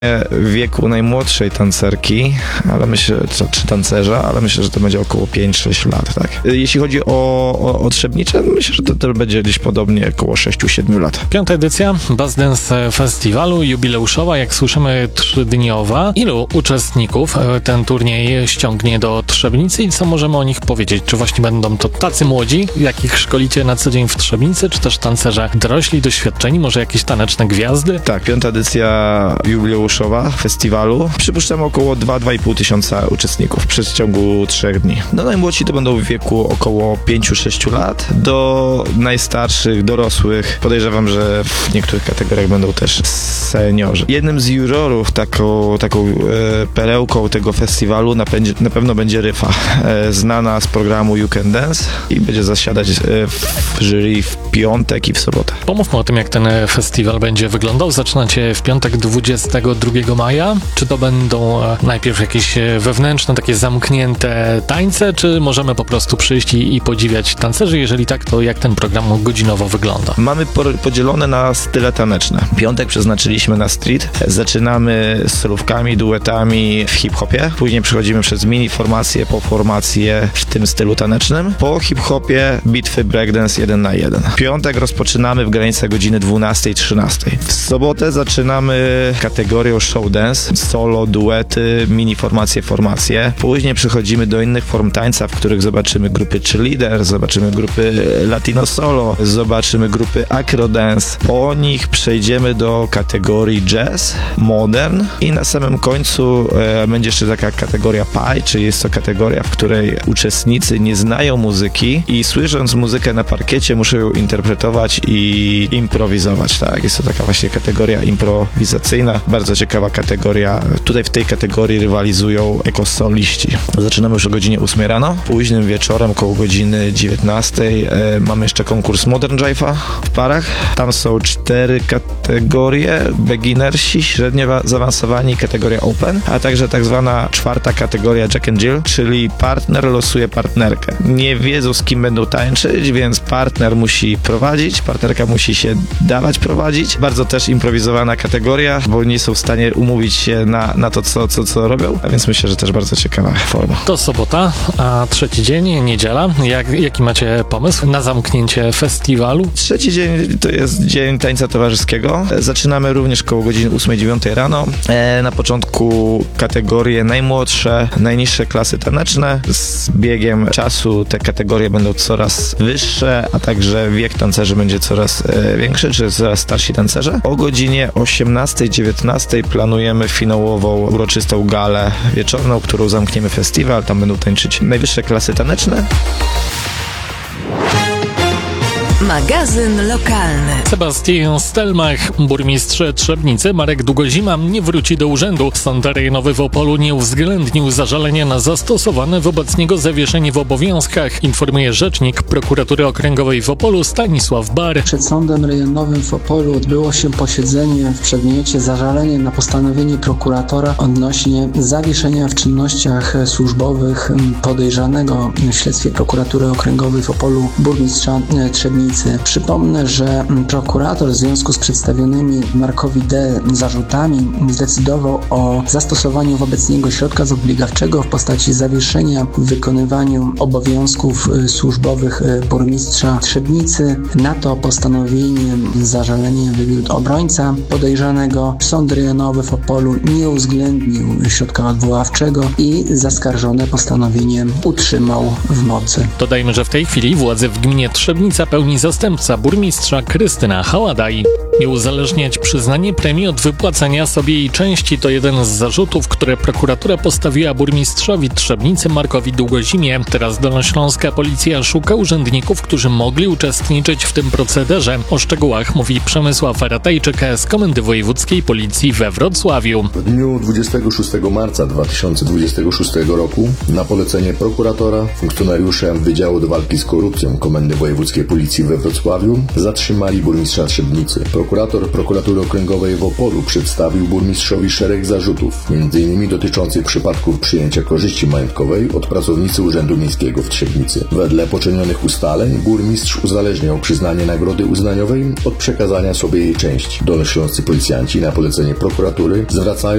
w wieku najmłodszej tancerki, ale myślę, czy tancerza, ale myślę, że to będzie około 5-6 lat, tak? Jeśli chodzi o Trzebnicze, myślę, że to będzie gdzieś podobnie około 6-7 lat. 5. edycja Bass Dance Festiwalu, jubileuszowa, jak słyszymy 3-dniowa. Ilu uczestników ten turniej ściągnie do Trzebnicy i co możemy o nich powiedzieć? Czy właśnie będą to tacy młodzi, jakich szkolicie na co dzień w Trzebnicy, czy też tancerze dorośli, doświadczeni, może jakieś taneczne gwiazdy? Tak, 5. edycja jubileuszowa festiwalu. Przypuszczam około 2-2,5 tysiąca uczestników w przeciągu 3 dni. No najmłodsi to będą w wieku około 5-6 lat, do najstarszych, dorosłych. Podejrzewam, że w niektórych kategoriach będą też seniorzy. Jednym z jurorów, taką perełką tego festiwalu na pewno będzie Ryfa, znana z programu You Can Dance i będzie zasiadać w jury w piątek i w sobotę. Pomówmy o tym, jak ten festiwal będzie wyglądał. Zaczynacie w piątek 22 maja. Czy to będą najpierw jakieś wewnętrzne, takie zamknięte tańce, czy możemy po prostu przyjść i podziwiać tancerzy? Jeżeli tak, to jak ten program godzinowo wygląda? Mamy podzielone na style taneczne. Piątek przeznaczyliśmy na street. Zaczynamy z solówkami, duetami w hip-hopie. Później przechodzimy przez mini formacje po formacje w tym stylu tanecznym. Po hip-hopie bitwy breakdance 1 na 1. Piątek rozpoczynamy w granicach godziny 12-13. W sobotę zaczynamy kategorią show dance, solo, duety, mini formacje. Później przechodzimy do innych form tańca, w których zobaczymy grupy cheerleader, zobaczymy grupy latino solo, zobaczymy grupy acro dance. Po nich przejdziemy do kategorii jazz, modern i na samym końcu będzie jeszcze taka kategoria pie, czyli jest to kategoria, w której uczestnicy nie znają muzyki i słysząc muzykę na parkiecie muszą ją interpretować i improwizować, tak? Jest to taka właśnie kategoria improwizacyjna, bardzo ciekawa kategoria. Tutaj w tej kategorii rywalizują ekosoliści. Zaczynamy już o godzinie 8 rano, późnym wieczorem koło godziny 19 mamy jeszcze konkurs Modern Jive'a w parach. Tam są 4 kategorie, beginnersi, średnio zaawansowani, kategoria open, a także tak zwana 4. kategoria Jack and Jill, czyli partner losuje partnerkę. Nie wiedzą, z kim będą tańczyć, więc partner musi prowadzić, partnerka musi się dawać prowadzić. Bardzo też improwizowana kategoria, bo nie są w stanie umówić się na to, co robią, a więc myślę, że też bardzo ciekawa forma. To sobota, a 3. dzień, niedziela. Jaki macie pomysł na zamknięcie festiwalu? 3. dzień to jest dzień tańca towarzyskiego. Zaczynamy również koło godziny 8-9 rano. Na początku kategorie najmłodsze, najniższe klasy taneczne. Z biegiem czasu te kategorie będą coraz wyższe, a także wiek tancerzy będzie coraz większy, czy coraz starsi tancerze. O godzinie 18-19 planujemy finałową uroczystą galę wieczorną, którą zamkniemy festiwal. Tam będą tańczyć najwyższe klasy taneczne. Magazyn lokalny. Sebastian Stelmach, burmistrz Trzebnicy Marek Długozima nie wróci do urzędu. Sąd rejonowy w Opolu nie uwzględnił zażalenia na zastosowane wobec niego zawieszenie w obowiązkach, informuje rzecznik Prokuratury Okręgowej w Opolu Stanisław Bar. Przed Sądem Rejonowym w Opolu odbyło się posiedzenie w przedmiocie zażalenie na postanowienie prokuratora odnośnie zawieszenia w czynnościach służbowych podejrzanego w śledztwie Prokuratury Okręgowej w Opolu burmistrza Trzebnicy. Przypomnę, że prokurator w związku z przedstawionymi Markowi D. zarzutami zdecydował o zastosowaniu wobec niego środka zapobiegawczego w postaci zawieszenia w wykonywaniu obowiązków służbowych burmistrza Trzebnicy. Na to postanowienie zażalenie wywiódł obrońca podejrzanego. Sąd rejonowy w Opolu nie uwzględnił środka odwoławczego i zaskarżone postanowienie utrzymał w mocy. Dodajmy, że w tej chwili władze w gminie Trzebnica pełni zastępca burmistrza Krystyna Haładaj. Nie uzależniać przyznanie premii od wypłacania sobie jej części to jeden z zarzutów, które prokuratura postawiła burmistrzowi Trzebnicy Markowi Długozimie. Teraz dolnośląska policja szuka urzędników, którzy mogli uczestniczyć w tym procederze. O szczegółach mówi Przemysław Ratajczyk z Komendy Wojewódzkiej Policji we Wrocławiu. W dniu 26 marca 2026 roku na polecenie prokuratora funkcjonariusze Wydziału do Walki z Korupcją Komendy Wojewódzkiej Policji we Wrocławiu zatrzymali burmistrza Trzebnicy. Prokurator Prokuratury Okręgowej w Opolu przedstawił burmistrzowi szereg zarzutów, m.in. dotyczących przypadków przyjęcia korzyści majątkowej od pracownicy Urzędu Miejskiego w Trzebnicy. Wedle poczynionych ustaleń burmistrz uzależniał przyznanie nagrody uznaniowej od przekazania sobie jej części. Dolnośląscy policjanci na polecenie prokuratury zwracają